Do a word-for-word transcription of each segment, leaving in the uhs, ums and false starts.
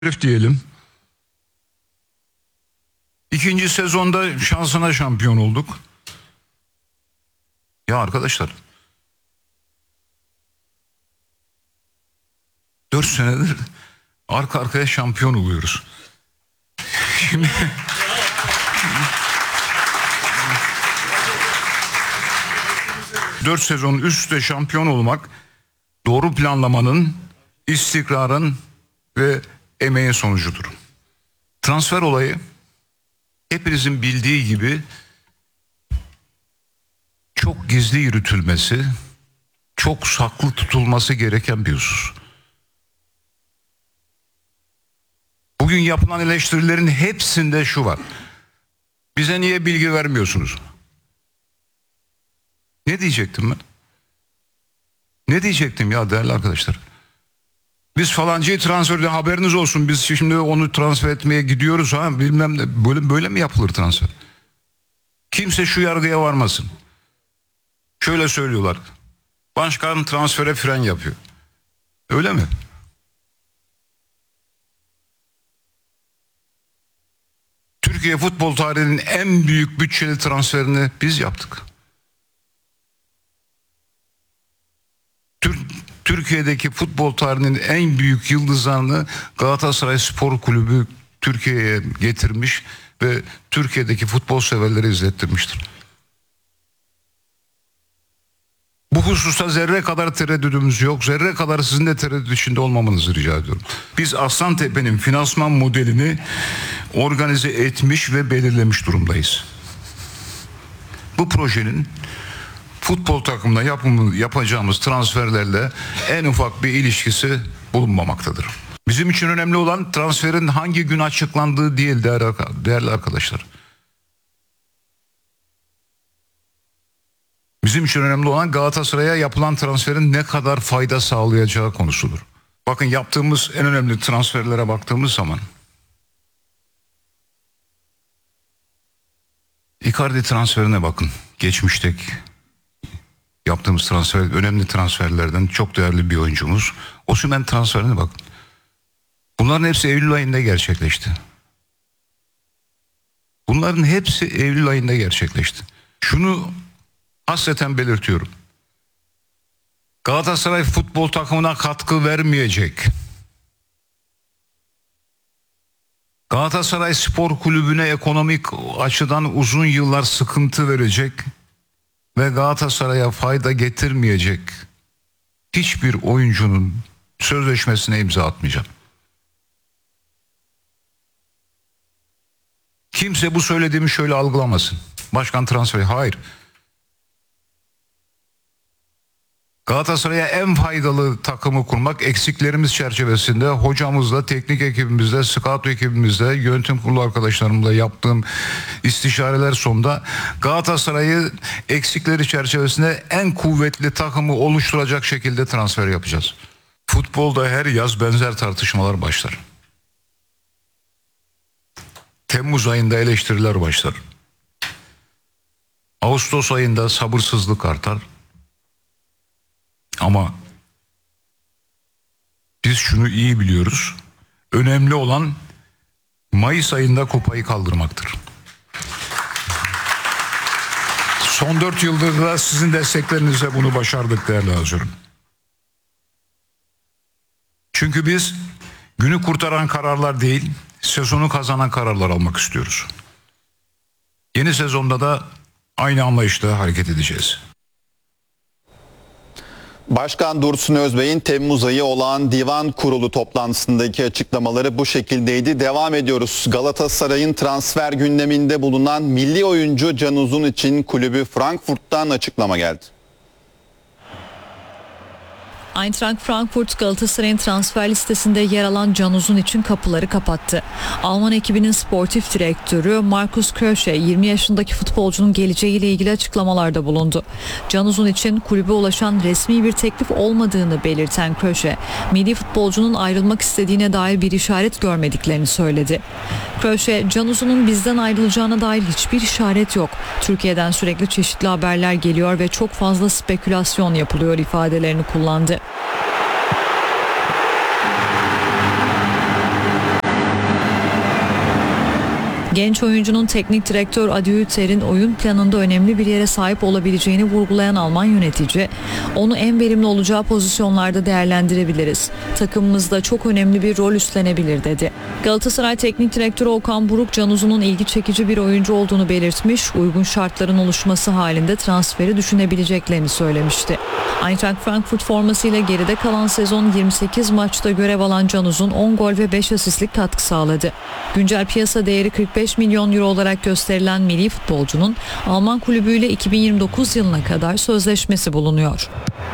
herif diyelim. İkinci sezonda şansına şampiyon olduk. Ya arkadaşlar, dört senedir arka arkaya şampiyon oluyoruz. Şimdi dört sezon üst üste şampiyon olmak doğru planlamanın, istikrarın ve emeğin sonucudur. Transfer olayı hepinizin bildiği gibi çok gizli yürütülmesi, çok saklı tutulması gereken bir husus. Bugün yapılan eleştirilerin hepsinde şu var: bize niye bilgi vermiyorsunuz? Ne diyecektim ben? Ne diyecektim ya değerli arkadaşlar? Biz falancayı transferde haberiniz olsun, biz şimdi onu transfer etmeye gidiyoruz ha bilmem ne, böyle, böyle mi yapılır transfer? Kimse şu yargıya varmasın. Şöyle söylüyorlar: başkan transfere fren yapıyor. Öyle mi? Türkiye futbol tarihinin en büyük bütçeli transferini biz yaptık. Tür Türkiye'deki futbol tarihinin en büyük yıldızlarını Galatasaray Spor Kulübü Türkiye'ye getirmiş ve Türkiye'deki futbol severleri izlettirmiştir. Bu hususta zerre kadar tereddüdümüz yok. Zerre kadar sizin de tereddüt içinde olmamanızı rica ediyorum. Biz Aslantepe'nin finansman modelini organize etmiş ve belirlemiş durumdayız. Bu projenin futbol takımına yapımı, yapacağımız transferlerle en ufak bir ilişkisi bulunmamaktadır. Bizim için önemli olan transferin hangi gün açıklandığı değil değerli, değerli arkadaşlar. Bizim için önemli olan Galatasaray'a yapılan transferin ne kadar fayda sağlayacağı konusudur. Bakın, yaptığımız en önemli transferlere baktığımız zaman Icardi transferine bakın. Geçmişteki yaptığımız transfer, önemli transferlerden çok değerli bir oyuncumuz. Osimhen transferine bakın. Bunların hepsi Eylül ayında gerçekleşti. Bunların hepsi Eylül ayında gerçekleşti. Şunu hasreten belirtiyorum: Galatasaray futbol takımına katkı vermeyecek, Galatasaray Spor Kulübü'ne ekonomik açıdan uzun yıllar sıkıntı verecek ve Galatasaray'a fayda getirmeyecek hiçbir oyuncunun sözleşmesine imza atmayacağım. Kimse bu söylediğimi şöyle algılamasın: başkan transferi. Hayır. Galatasaray'a en faydalı takımı kurmak, eksiklerimiz çerçevesinde hocamızla, teknik ekibimizle, scout ekibimizle, yönetim kurulu arkadaşlarımla yaptığım istişareler sonunda Galatasaray'ı eksikleri çerçevesinde en kuvvetli takımı oluşturacak şekilde transfer yapacağız. Futbolda her yaz benzer tartışmalar başlar. Temmuz ayında eleştiriler başlar. Ağustos ayında sabırsızlık artar. Ama biz şunu iyi biliyoruz: önemli olan Mayıs ayında kupayı kaldırmaktır. Son dört yıldır da sizin desteklerinizle bunu başardık değerli hazırım. Çünkü biz günü kurtaran kararlar değil, sezonu kazanan kararlar almak istiyoruz. Yeni sezonda da aynı anlayışla hareket edeceğiz. Başkan Dursun Özbey'in Temmuz ayı olan divan kurulu toplantısındaki açıklamaları bu şekildeydi. Devam ediyoruz. Galatasaray'ın transfer gündeminde bulunan milli oyuncu Can Uzun için kulübü Frankfurt'tan açıklama geldi. Eintracht Frankfurt, Galatasaray'ın transfer listesinde yer alan Can Uzun için kapıları kapattı. Alman ekibinin sportif direktörü Markus Krösche yirmi yaşındaki futbolcunun geleceğiyle ilgili açıklamalarda bulundu. Can Uzun için kulübe ulaşan resmi bir teklif olmadığını belirten Krösche, milli futbolcunun ayrılmak istediğine dair bir işaret görmediklerini söyledi. Krösche, Can Uzun'un bizden ayrılacağına dair hiçbir işaret yok. Türkiye'den sürekli çeşitli haberler geliyor ve çok fazla spekülasyon yapılıyor ifadelerini kullandı. Genç oyuncunun teknik direktör Adi Hütter'in oyun planında önemli bir yere sahip olabileceğini vurgulayan Alman yönetici, onu en verimli olacağı pozisyonlarda değerlendirebiliriz. Takımımızda çok önemli bir rol üstlenebilir dedi. Galatasaray Teknik Direktörü Okan Buruk, Can Uzun'un ilgi çekici bir oyuncu olduğunu belirtmiş, uygun şartların oluşması halinde transferi düşünebileceklerini söylemişti. Eintracht Frankfurt formasıyla geride kalan sezon yirmi sekiz maçta görev alan Can Uzun on gol ve beş asistlik katkı sağladı. Güncel piyasa değeri kırk beş milyon euro olarak gösterilen milli futbolcunun Alman kulübüyle iki bin yirmi dokuz yılına kadar sözleşmesi bulunuyor.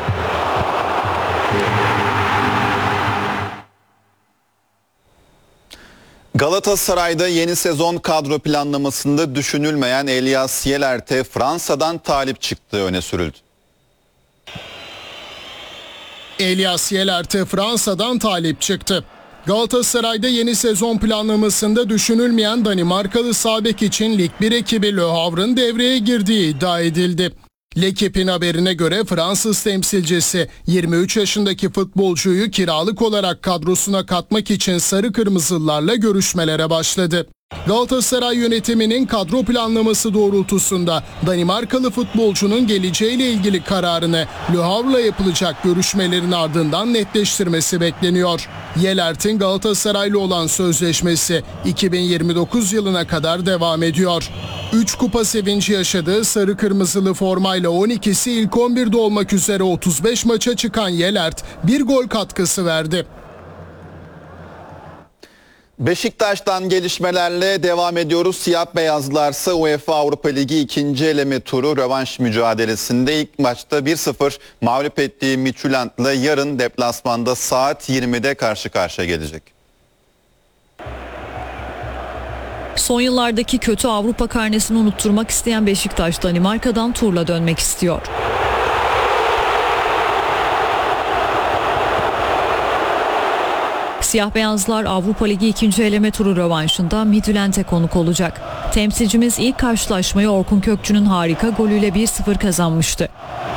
Galatasaray'da yeni sezon kadro planlamasında düşünülmeyen Elias Yelert'e Fransa'dan talip çıktığı öne sürüldü. Elias Yelert'e Fransa'dan talip çıktı. Galatasaray'da yeni sezon planlamasında düşünülmeyen Danimarkalı sağ bek için Lig bir ekibi Le Havre'ın devreye girdiği iddia edildi. L'Equipe'in haberine göre Fransız temsilcisi yirmi üç yaşındaki futbolcuyu kiralık olarak kadrosuna katmak için sarı kırmızılarla görüşmelere başladı. Galatasaray yönetiminin kadro planlaması doğrultusunda Danimarkalı futbolcunun geleceğiyle ilgili kararını Le Havre'la yapılacak görüşmelerin ardından netleştirmesi bekleniyor. Yelert'in Galatasaray'la olan sözleşmesi iki bin yirmi dokuz yılına kadar devam ediyor. üç kupa sevinci yaşadığı sarı kırmızılı formayla on ikisi ilk on birde olmak üzere otuz beş maça çıkan Yelert bir gol katkısı verdi. Beşiktaş'tan gelişmelerle devam ediyoruz. Siyah beyazlarsa UEFA Avrupa Ligi ikinci eleme turu rövanş mücadelesinde ilk maçta bir sıfır mağlup ettiği Midtjylland'la yarın deplasmanda saat yirmide karşı karşıya gelecek. Son yıllardaki kötü Avrupa karnesini unutturmak isteyen Beşiktaş, Danimarka'dan turla dönmek istiyor. Siyah beyazlar Avrupa Ligi ikinci eleme turu rövanşında Midtjylland'e konuk olacak. Temsilcimiz ilk karşılaşmayı Orkun Kökçü'nün harika golüyle bir sıfır kazanmıştı.